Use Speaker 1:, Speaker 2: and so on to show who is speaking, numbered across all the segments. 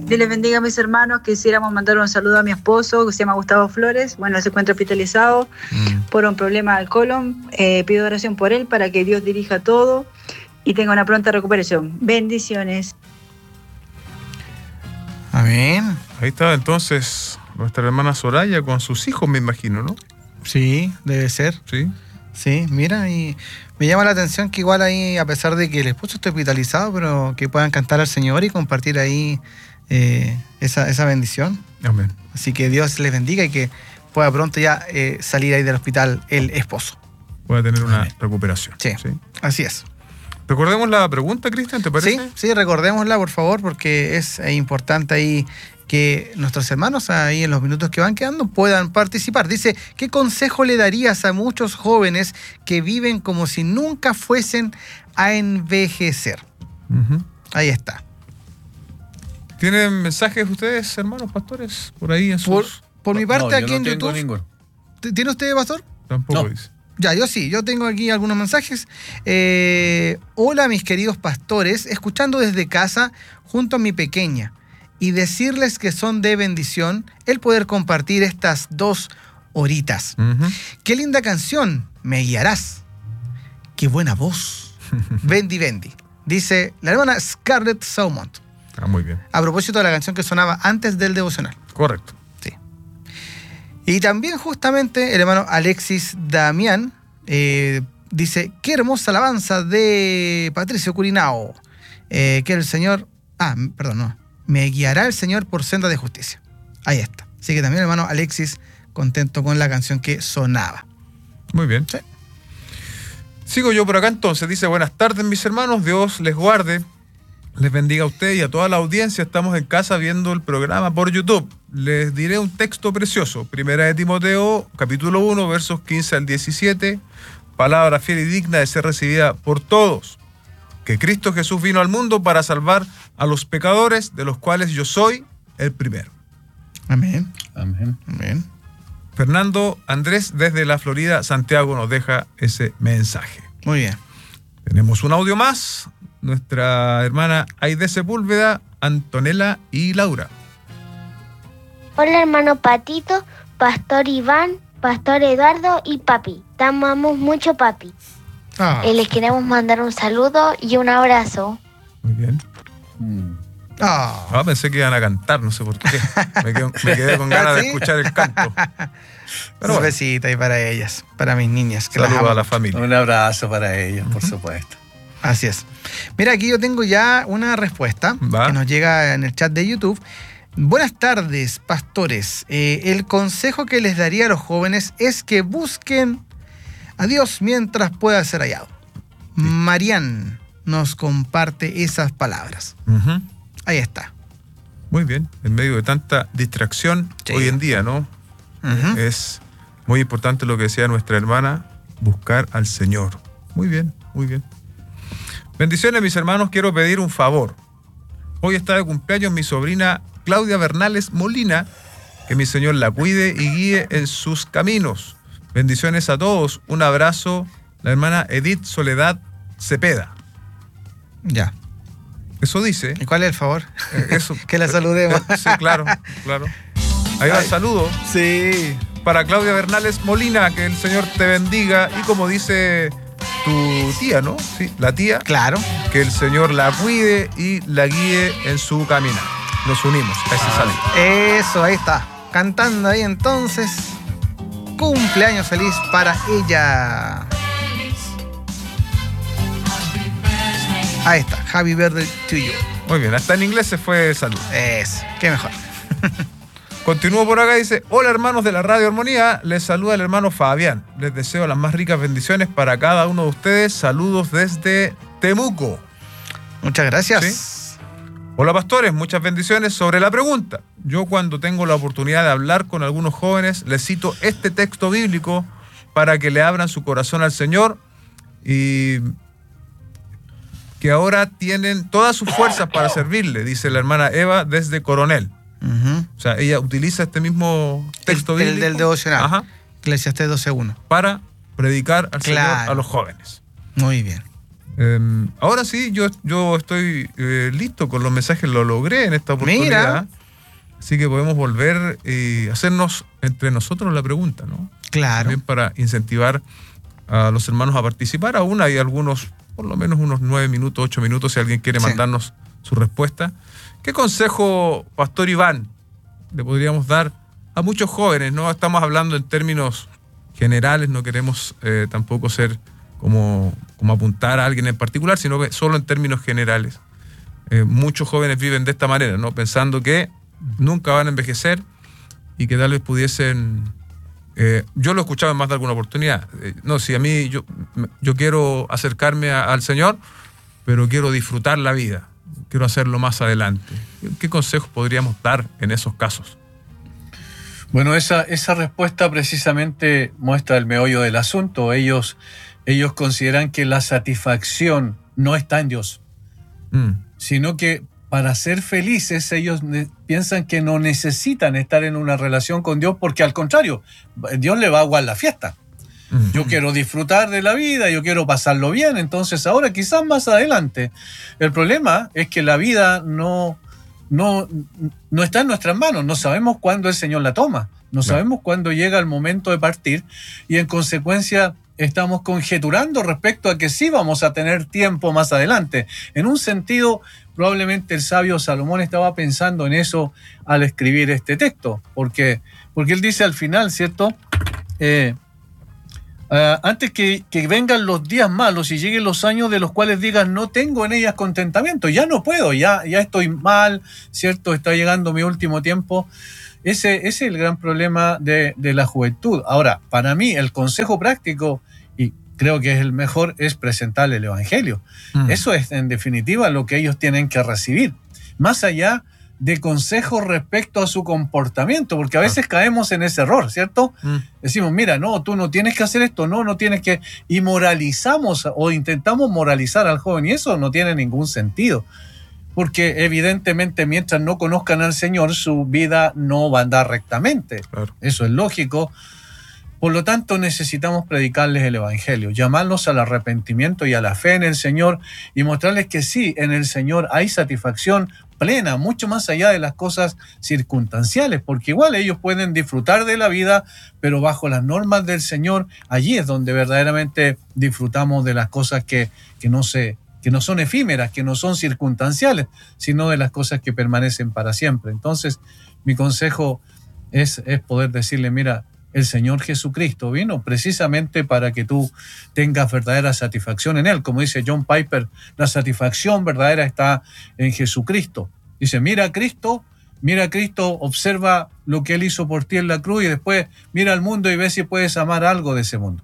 Speaker 1: Dios les bendiga a mis hermanos. Quisiéramos mandar un saludo a mi esposo, que se llama Gustavo Flores. Bueno, se encuentra hospitalizado por un problema al colon. Pido oración por él para que Dios dirija todo y tenga una pronta recuperación. Bendiciones.
Speaker 2: Amén.
Speaker 3: Ahí está entonces nuestra hermana Soraya con sus hijos, me imagino, ¿no?
Speaker 2: Sí, debe ser.
Speaker 3: Sí.
Speaker 2: Sí, mira, y me llama la atención que igual ahí, a pesar de que el esposo esté hospitalizado, pero que puedan cantar al Señor y compartir ahí esa bendición.
Speaker 3: Amén.
Speaker 2: Así que Dios les bendiga y que pueda pronto ya salir ahí del hospital el esposo.
Speaker 3: Pueda tener una recuperación.
Speaker 2: Sí, así es.
Speaker 3: Recordemos la pregunta, Cristian, ¿te parece?
Speaker 2: Sí, recordémosla, por favor, porque es importante ahí que nuestros hermanos ahí en los minutos que van quedando puedan participar. Dice, ¿qué consejo le darías a muchos jóvenes que viven como si nunca fuesen a envejecer? Ahí está.
Speaker 3: ¿Tienen mensajes ustedes, hermanos pastores, por ahí en sus...?
Speaker 2: Por mi parte, aquí
Speaker 4: no
Speaker 2: en
Speaker 4: tengo
Speaker 2: YouTube.
Speaker 4: ninguno.
Speaker 2: ¿Tiene usted, pastor?
Speaker 3: Tampoco
Speaker 4: No.
Speaker 3: dice.
Speaker 2: Ya, yo sí, yo tengo aquí algunos mensajes. Hola, mis queridos pastores, escuchando desde casa junto a mi pequeña y decirles que son de bendición el poder compartir estas 2 horitas. Qué linda canción, me guiarás. Qué buena voz. Bendy, Bendy. Dice la hermana Scarlett Saumont.
Speaker 3: Ah, muy bien.
Speaker 2: A propósito de la canción que sonaba antes del devocional.
Speaker 3: Correcto.
Speaker 2: Sí. Y también justamente el hermano Alexis Damián dice, qué hermosa alabanza de Patricio Curinao. Que el Señor... me guiará el Señor por senda de justicia. Ahí está. Así que también el hermano Alexis contento con la canción que sonaba.
Speaker 3: Muy bien.
Speaker 2: Sí.
Speaker 3: Sigo yo por acá entonces. Dice, buenas tardes mis hermanos, Dios les guarde, les bendiga a usted y a toda la audiencia. Estamos en casa viendo el programa por YouTube. Les diré un texto precioso. Primera de Timoteo, capítulo 1, versos 15 al 17. Palabra fiel y digna de ser recibida por todos. Que Cristo Jesús vino al mundo para salvar a los pecadores, de los cuales yo soy el primero.
Speaker 2: Amén.
Speaker 4: Amén.
Speaker 2: Amén.
Speaker 3: Fernando Andrés desde la Florida, Santiago, nos deja ese mensaje.
Speaker 2: Muy bien.
Speaker 3: Tenemos un audio más. Nuestra hermana Aide Sepúlveda, Antonella y Laura.
Speaker 5: Hola hermano Patito, Pastor Iván, Pastor Eduardo y Papi. Te amamos mucho, Papi. Les queremos mandar un saludo y un abrazo.
Speaker 3: Muy bien. Pensé que iban a cantar, no sé por qué. Me quedé con ganas de escuchar el canto.
Speaker 2: Pero un besito ahí para ellas, para mis niñas.
Speaker 3: Saludos a la familia.
Speaker 4: Un abrazo para ellas, por supuesto.
Speaker 2: Así es. Mira, aquí yo tengo ya una respuesta que nos llega en el chat de YouTube. Buenas tardes, pastores. El consejo que les daría a los jóvenes es que busquen a Dios mientras pueda ser hallado. Sí. Marian nos comparte esas palabras. Ahí está.
Speaker 3: Muy bien. En medio de tanta distracción hoy en día, ¿no? Es muy importante lo que decía nuestra hermana, buscar al Señor. Muy bien, muy bien. Bendiciones, mis hermanos. Quiero pedir un favor. Hoy está de cumpleaños mi sobrina Claudia Bernales Molina. Que mi Señor la cuide y guíe en sus caminos. Bendiciones a todos. Un abrazo. La hermana Edith Soledad Cepeda.
Speaker 2: Ya.
Speaker 3: Eso dice.
Speaker 2: ¿Y cuál es el favor?
Speaker 3: Eso.
Speaker 2: Que la saludemos.
Speaker 3: Sí, claro, claro. Ahí va el saludo.
Speaker 2: Sí.
Speaker 3: Para Claudia Bernales Molina, que el Señor te bendiga. Y como dice tu tía, ¿no? Sí, la tía.
Speaker 2: Claro.
Speaker 3: Que el Señor la cuide y la guíe en su caminar. Nos unimos a ese saludo.
Speaker 2: Eso, ahí está. Cantando ahí entonces. Cumpleaños feliz para ella. Ahí está. Happy birthday to you.
Speaker 3: Muy bien, hasta en inglés se fue el saludo.
Speaker 2: Qué mejor.
Speaker 3: Continúo por acá, dice, hola hermanos de la Radio Armonía, les saluda el hermano Fabián. Les deseo las más ricas bendiciones para cada uno de ustedes. Saludos desde Temuco.
Speaker 2: Muchas gracias.
Speaker 3: ¿Sí? Hola pastores, muchas bendiciones. Sobre la pregunta, yo cuando tengo la oportunidad de hablar con algunos jóvenes, les cito este texto bíblico para que le abran su corazón al Señor y que ahora tienen todas sus fuerzas para servirle, dice la hermana Eva desde Coronel. O sea, ella utiliza este mismo texto bíblico.
Speaker 2: El del devocional. Eclesiastés 12:1.
Speaker 3: Para predicar al Señor a los jóvenes.
Speaker 2: Muy bien.
Speaker 3: Ahora sí, yo estoy listo con los mensajes, lo logré en esta oportunidad. Mira. Así que podemos volver y hacernos entre nosotros la pregunta, ¿no?
Speaker 2: Claro.
Speaker 3: También para incentivar a los hermanos a participar. Aún hay algunos, por lo menos unos 9 minutos, 8 minutos, si alguien quiere mandarnos su respuesta. ¿Qué consejo, Pastor Iván, le podríamos dar a muchos jóvenes? No estamos hablando en términos generales, no queremos tampoco ser como apuntar a alguien en particular, sino que solo en términos generales. Muchos jóvenes viven de esta manera, ¿no? Pensando que nunca van a envejecer y que tal vez pudiesen... yo lo he escuchado en más de alguna oportunidad. No, si a mí yo quiero acercarme al Señor, pero quiero disfrutar la vida, quiero hacerlo más adelante. ¿Qué consejos podríamos dar en esos casos?
Speaker 4: Bueno, esa respuesta precisamente muestra el meollo del asunto. Ellos consideran que la satisfacción no está en Dios, sino que para ser felices ellos piensan que no necesitan estar en una relación con Dios, porque al contrario, Dios le va a aguar la fiesta. Yo quiero disfrutar de la vida, yo quiero pasarlo bien, entonces ahora quizás más adelante. El problema es que la vida no está en nuestras manos, no sabemos cuándo el Señor la toma, no sabemos cuándo llega el momento de partir, y en consecuencia estamos conjeturando respecto a que sí vamos a tener tiempo más adelante. En un sentido, probablemente el sabio Salomón estaba pensando en eso al escribir este texto, porque él dice al final, ¿cierto? Antes que vengan los días malos y lleguen los años de los cuales digas no tengo en ellas contentamiento, ya no puedo, ya estoy mal, ¿cierto? Está llegando mi último tiempo. Ese es el gran problema de la juventud. Ahora, para mí el consejo práctico, y creo que es el mejor, es presentarle el Evangelio. Eso es en definitiva lo que ellos tienen que recibir, más allá de consejos respecto a su comportamiento, porque a veces caemos en ese error, ¿cierto? Decimos, mira, no, tú no tienes que hacer esto, no tienes que... Y moralizamos o intentamos moralizar al joven, y eso no tiene ningún sentido, porque evidentemente mientras no conozcan al Señor, su vida no va a andar rectamente. Claro. Eso es lógico. Por lo tanto, necesitamos predicarles el Evangelio, llamarlos al arrepentimiento y a la fe en el Señor, y mostrarles que sí, en el Señor hay satisfacción plena, mucho más allá de las cosas circunstanciales, porque igual ellos pueden disfrutar de la vida, pero bajo las normas del Señor, allí es donde verdaderamente disfrutamos de las cosas que no son efímeras, que no son circunstanciales, sino de las cosas que permanecen para siempre. Entonces, mi consejo es poder decirle, mira, el Señor Jesucristo vino precisamente para que tú tengas verdadera satisfacción en Él. Como dice John Piper, la satisfacción verdadera está en Jesucristo. Dice, mira a Cristo, observa lo que Él hizo por ti en la cruz y después mira al mundo y ve si puedes amar algo de ese mundo.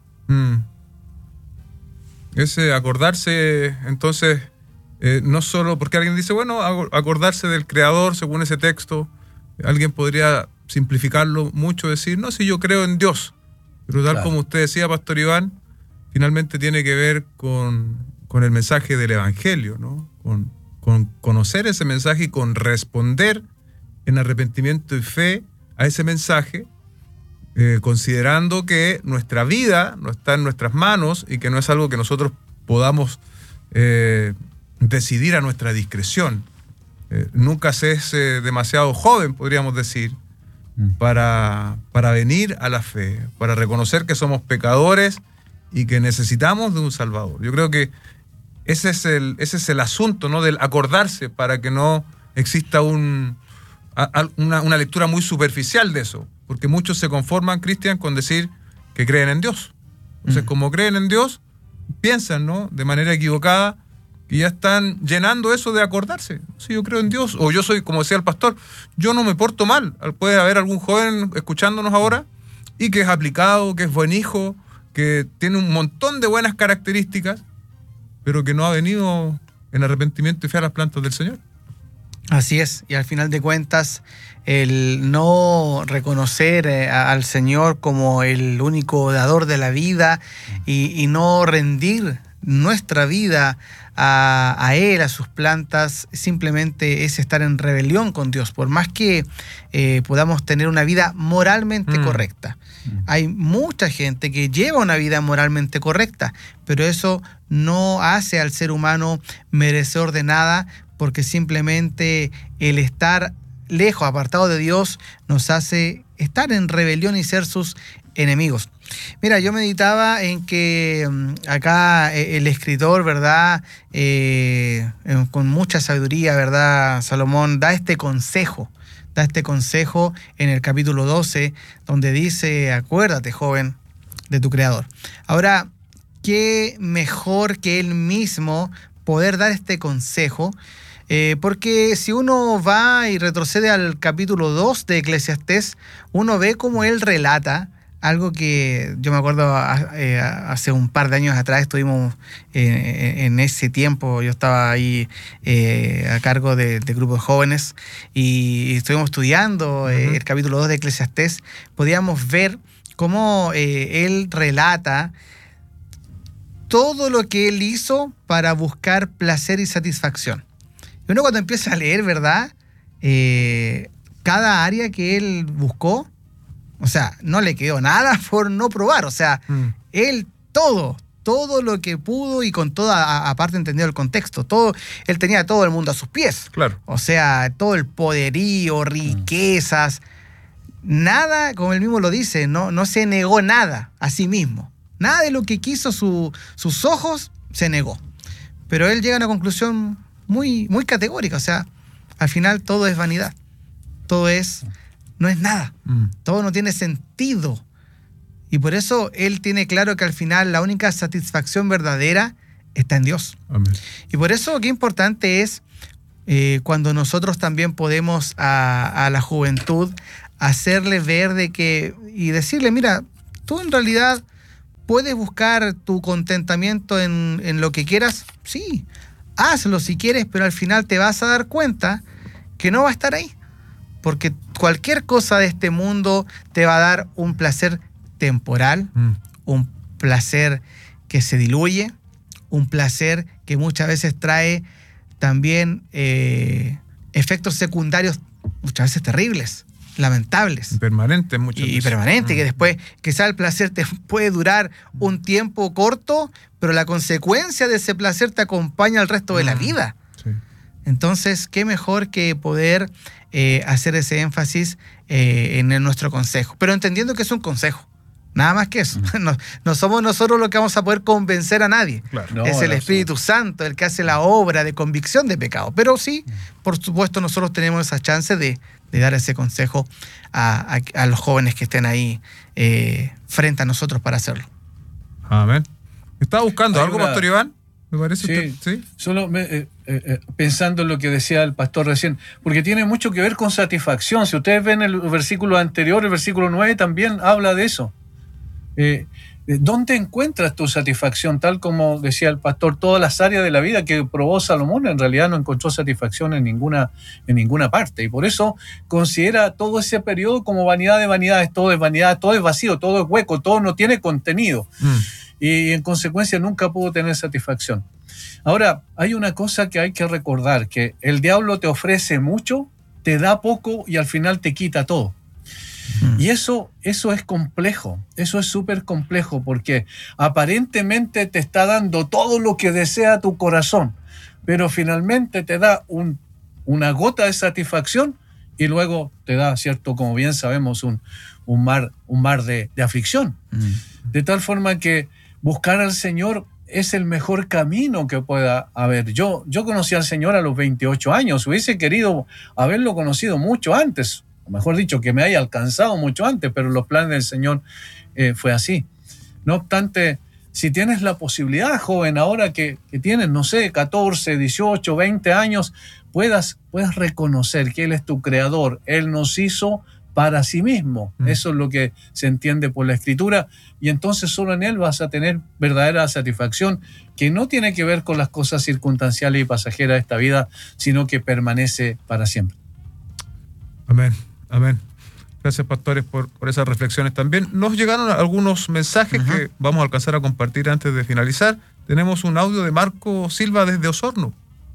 Speaker 3: Ese acordarse, entonces, no solo porque alguien dice, bueno, acordarse del Creador según ese texto, alguien podría simplificarlo mucho, decir, no, si yo creo en Dios, pero tal como usted decía, Pastor Iván, finalmente tiene que ver con el mensaje del Evangelio, ¿no? Con conocer ese mensaje y con responder en arrepentimiento y fe a ese mensaje, considerando que nuestra vida no está en nuestras manos y que no es algo que nosotros podamos decidir a nuestra discreción. Nunca se es demasiado joven, podríamos decir, para venir a la fe, para reconocer que somos pecadores y que necesitamos de un Salvador. Yo creo que ese es el asunto, ¿no? Del acordarse, para que no exista una lectura muy superficial de eso, porque muchos se conforman, Cristian, con decir que creen en Dios. Entonces, como creen en Dios, piensan, ¿no?, de manera equivocada, que ya están llenando eso de acordarse. Si yo creo en Dios, o yo soy, como decía el pastor, yo no me porto mal. Puede haber algún joven escuchándonos ahora y que es aplicado, que es buen hijo, que tiene un montón de buenas características, pero que no ha venido en arrepentimiento y fe a las plantas del Señor.
Speaker 2: Así es, y al final de cuentas, el no reconocer al Señor como el único dador de la vida y no rendir nuestra vida a Él, a sus plantas, simplemente es estar en rebelión con Dios, por más que podamos tener una vida moralmente correcta. Hay mucha gente que lleva una vida moralmente correcta, pero eso no hace al ser humano merecedor de nada, porque simplemente el estar lejos, apartado de Dios, nos hace estar en rebelión y ser sus enemigos. Mira, yo meditaba en que acá el escritor, ¿verdad? Con mucha sabiduría, ¿verdad? Salomón da este consejo en el capítulo 12, donde dice: acuérdate, joven, de tu Creador. Ahora, qué mejor que él mismo poder dar este consejo, porque si uno va y retrocede al capítulo 2 de Eclesiastés, uno ve cómo él relata algo que yo me acuerdo hace un par de años atrás. Estuvimos en ese tiempo, yo estaba ahí a cargo de grupos de jóvenes y estuvimos estudiando el capítulo 2 de Eclesiastés. Podíamos ver cómo él relata todo lo que él hizo para buscar placer y satisfacción. Y uno cuando empieza a leer, ¿verdad? Cada área que él buscó, o sea, no le quedó nada por no probar. O sea, él todo lo que pudo, y con toda, aparte entendido el contexto, él tenía todo el mundo a sus pies.
Speaker 3: Claro.
Speaker 2: O sea, todo el poderío, riquezas, nada, como él mismo lo dice, no se negó nada a sí mismo. Nada de lo que quiso sus ojos se negó. Pero él llega a una conclusión muy, muy categórica. O sea, al final todo es vanidad. Todo no es nada. Todo no tiene sentido. Y por eso él tiene claro que al final la única satisfacción verdadera está en Dios.
Speaker 3: Amén.
Speaker 2: Y por eso qué importante es cuando nosotros también podemos a la juventud hacerle ver y decirle: mira, tú en realidad puedes buscar tu contentamiento en lo que quieras. Sí, hazlo si quieres, pero al final te vas a dar cuenta que no va a estar ahí. Porque cualquier cosa de este mundo te va a dar un placer temporal, un placer que se diluye, un placer que muchas veces trae también efectos secundarios muchas veces terribles, lamentables.
Speaker 3: Permanentes muchas veces.
Speaker 2: Y permanente, que después quizá el placer te puede durar un tiempo corto, pero la consecuencia de ese placer te acompaña el resto de la vida.
Speaker 3: Sí.
Speaker 2: Entonces, qué mejor que poder hacer ese énfasis en nuestro consejo, pero entendiendo que es un consejo, nada más que eso. No somos nosotros los que vamos a poder convencer a nadie.
Speaker 3: Claro.
Speaker 4: No,
Speaker 2: es el Espíritu Santo el que hace la obra de convicción de pecado. Pero sí, por supuesto, nosotros tenemos esa chance de dar ese consejo a los jóvenes que estén ahí frente a nosotros para hacerlo.
Speaker 3: Amén. ¿Estaba buscando algo, Pastor Iván? Me parece.
Speaker 4: Sí. Solo pensando en lo que decía el pastor recién, porque tiene mucho que ver con satisfacción. Si ustedes ven el versículo anterior, el versículo 9 también habla de eso. ¿Dónde encuentras tu satisfacción? Tal como decía el pastor, todas las áreas de la vida que probó Salomón, en realidad no encontró satisfacción en ninguna parte. Y por eso considera todo ese periodo como vanidad de vanidades. Todo es vanidad, todo es vacío, todo es hueco, todo no tiene contenido. Y en consecuencia nunca pudo tener satisfacción. Ahora, hay una cosa que hay que recordar, que el diablo te ofrece mucho, te da poco y al final te quita todo. Y eso es complejo, eso es súper complejo, porque aparentemente te está dando todo lo que desea tu corazón, pero finalmente te da una gota de satisfacción y luego te da, cierto, como bien sabemos, un mar de aflicción. De tal forma que buscar al Señor es el mejor camino que pueda haber. Yo conocí al Señor a los 28 años, hubiese querido haberlo conocido mucho antes, o mejor dicho, que me haya alcanzado mucho antes, pero los planes del Señor fue así. No obstante, si tienes la posibilidad, joven, ahora que tienes, no sé, 14, 18, 20 años, puedas reconocer que Él es tu creador. Él nos hizo para sí mismo. Eso es lo que se entiende por la Escritura, y entonces solo en Él vas a tener verdadera satisfacción, que no tiene que ver con las cosas circunstanciales y pasajeras de esta vida, sino que permanece para siempre.
Speaker 3: Amén, amén. Gracias, pastores, por esas reflexiones también. Nos llegaron algunos mensajes que vamos a alcanzar a compartir antes de finalizar. tenemos un audio de Marco Silva desde Osorno.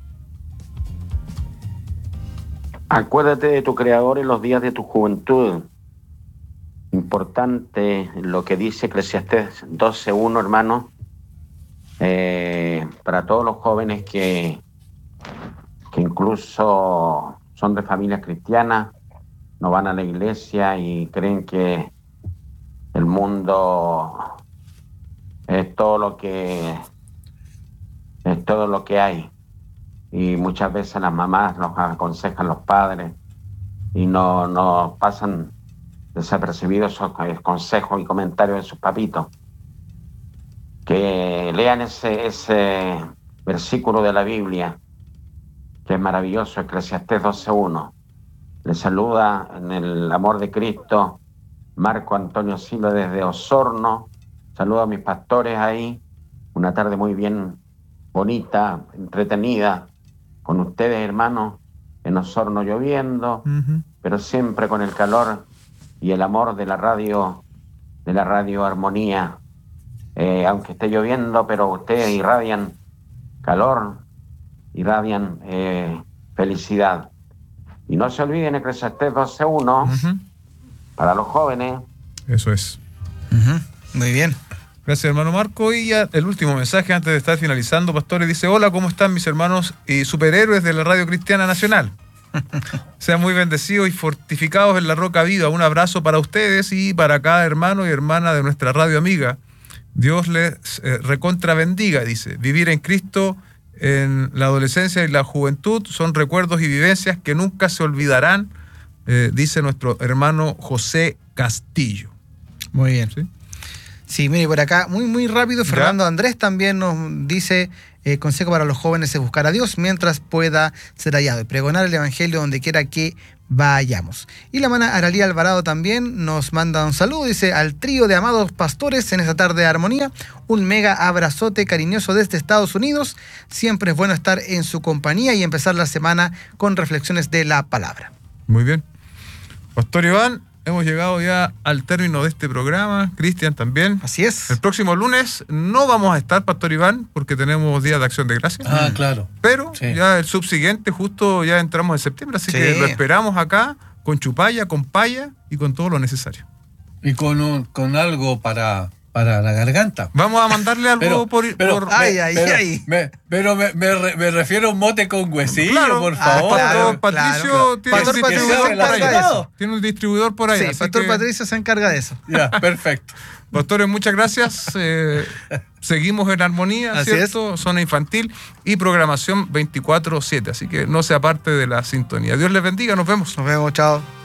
Speaker 6: Acuérdate de tu Creador en los días de tu juventud. Importante lo que dice Eclesiastés 12:1, hermano, para todos los jóvenes que incluso son de familias cristianas, no van a la iglesia y creen que el mundo es todo lo que hay. Y muchas veces las mamás nos aconsejan los padres y no pasan desapercibidos esos consejos y comentarios de sus papitos. Que lean ese versículo de la Biblia, que es maravilloso, Eclesiastés 12:1. Les saluda en el amor de Cristo Marco Antonio Silva desde Osorno. Saludo a mis pastores ahí. Una tarde muy bien bonita, entretenida con ustedes, hermanos, en Osorno lloviendo, pero siempre con el calor y el amor de la radio Armonía. Aunque esté lloviendo, pero ustedes irradian calor, irradian felicidad. Y no se olviden Eclesiastés 12:1 para los jóvenes.
Speaker 3: Eso es.
Speaker 2: Muy bien.
Speaker 3: Gracias, hermano Marco. Y ya el último mensaje antes de estar finalizando, pastores, dice: hola, ¿cómo están mis hermanos y superhéroes de la Radio Cristiana Nacional? Sean muy bendecidos y fortificados en la roca viva. Un abrazo para ustedes y para cada hermano y hermana de nuestra radio amiga. Dios les recontra bendiga, dice. Vivir en Cristo en la adolescencia y la juventud son recuerdos y vivencias que nunca se olvidarán, dice nuestro hermano José Castillo.
Speaker 2: Muy bien. Sí, mire, por acá, muy rápido, Fernando Andrés también nos dice: consejo para los jóvenes es buscar a Dios mientras pueda ser hallado y pregonar el evangelio donde quiera que vayamos. Y la hermana Aralía Alvarado también nos manda un saludo, dice: al trío de amados pastores en esta tarde de armonía, un mega abrazote cariñoso desde Estados Unidos. Siempre es bueno estar en su compañía y empezar la semana con reflexiones de la palabra.
Speaker 3: Muy bien. Pastor Iván, hemos llegado ya al término de este programa. Cristian también.
Speaker 2: Así es.
Speaker 3: El próximo lunes no vamos a estar, Pastor Iván, porque tenemos Día de Acción de Gracias.
Speaker 4: Claro.
Speaker 3: Pero ya el subsiguiente, justo ya entramos en septiembre, así que lo esperamos acá con chupalla, con paya y con todo lo necesario.
Speaker 4: Y con algo para la garganta.
Speaker 3: Vamos a mandarle algo
Speaker 4: pero me refiero a un mote con huesillo,
Speaker 3: claro,
Speaker 4: por favor.
Speaker 3: Patricio tiene un distribuidor por ahí.
Speaker 2: Sí, Pastor Patricio se encarga de eso.
Speaker 4: Ya, perfecto.
Speaker 3: Pastores, muchas gracias. Seguimos en armonía,
Speaker 2: así
Speaker 3: ¿cierto?
Speaker 2: Es.
Speaker 3: Zona infantil y programación 24/7. Así que no se aparte de la sintonía. Dios les bendiga, nos vemos.
Speaker 2: Nos vemos, chao.